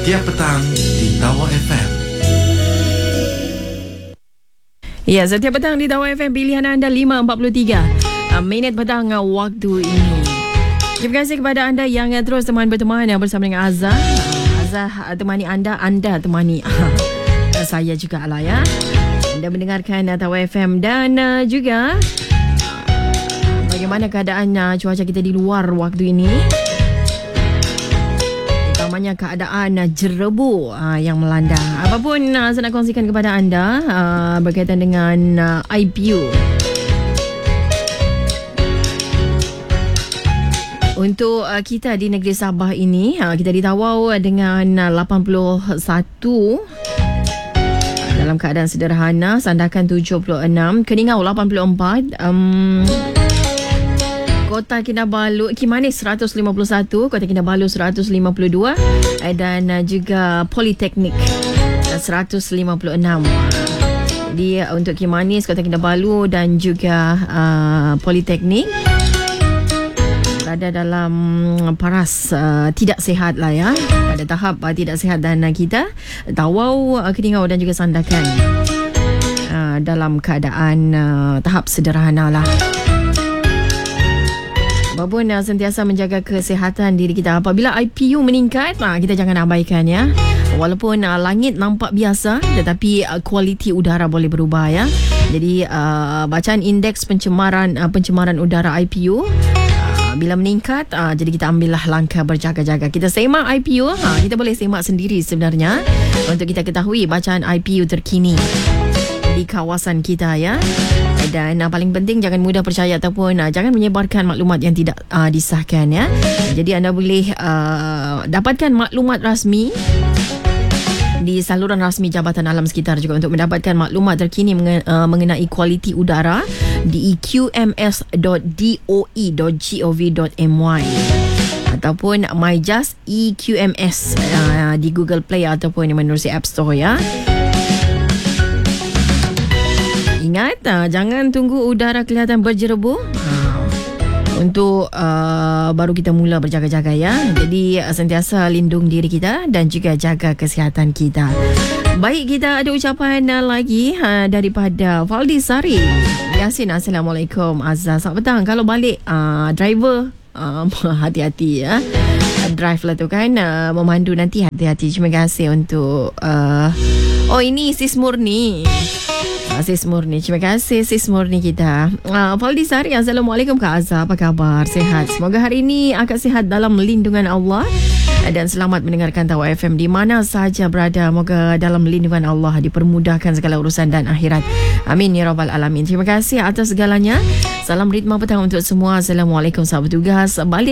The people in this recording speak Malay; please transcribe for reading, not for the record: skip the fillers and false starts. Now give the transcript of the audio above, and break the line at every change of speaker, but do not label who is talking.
Setiap petang di Tawa FM.
Ya, setiap petang di Tawa FM, pilihan anda 5.43 minit petang waktu ini. Terima kasih kepada anda yang terus berteman bersama dengan Azhar. Azhar temani anda temani saya juga lah ya. Anda mendengarkan Tawa FM dan juga bagaimana keadaan cuaca kita di luar waktu ini. Utamanya keadaan jerebu yang melanda. Apapun saya nak kongsikan kepada anda berkaitan dengan IPU. Untuk kita di negeri Sabah ini, kita ditawau dengan 81 dalam keadaan sederhana, Sandakan 76, Keningau 84, Kota Kinabalu, Kimanis 151, Kota Kinabalu 152 dan juga Politeknik 156. Jadi untuk Kimanis, Kota Kinabalu dan juga Politeknik berada dalam paras tidak sihat lah ya, pada tahap tidak sihat, dan kita tawau Keningau dan juga Sandakan dalam keadaan tahap sederhana lah. Apapun sentiasa menjaga kesihatan diri kita. Apabila IPU meningkat, kita jangan abaikan ya. Walaupun langit nampak biasa, tetapi kualiti udara boleh berubah ya. Jadi bacaan indeks pencemaran udara IPU bila meningkat, jadi kita ambillah langkah berjaga-jaga. Kita semak IPU, kita boleh semak sendiri sebenarnya untuk kita ketahui bacaan IPU terkini di kawasan kita ya. Dan paling penting, jangan mudah percaya ataupun jangan menyebarkan maklumat yang tidak disahkan ya. Jadi anda boleh dapatkan maklumat rasmi di saluran rasmi Jabatan Alam Sekitar juga untuk mendapatkan maklumat terkini mengenai kualiti udara di eqms.doe.gov.my ataupun MyJust EQMS di Google Play ataupun di menerusi App Store ya. Ingat, jangan tunggu udara kelihatan berjerebu untuk baru kita mula berjaga-jaga ya. Jadi sentiasa lindung diri kita dan juga jaga kesihatan kita. Baik, kita ada ucapan lagi daripada Faldi Sari Yasin. Assalamualaikum Azhar, selamat petang. Kalau balik driver hati-hati ya. Drive lah tu kan, memandu nanti hati-hati. Terima kasih untuk ini Sis Murni. Sis Murni, terima kasih Sis Murni kita. Faldi Sari, Assalamualaikum Kak Azhar, apa khabar? Sehat? Semoga hari ini akan sihat dalam lindungan Allah dan selamat mendengarkan Tawa FM di mana sahaja berada. Moga dalam lindungan Allah dipermudahkan segala urusan dan akhirat. Amin ya rabbal alamin. Terima kasih atas segalanya. Salam ritma petang untuk semua. Assalamualaikum sahabat tugas. Balik